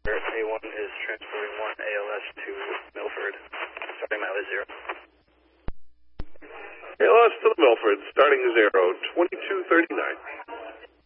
A1 is transporting 1 ALS to Milford, starting mileage 0. ALS to the Milford, starting 0, 2239.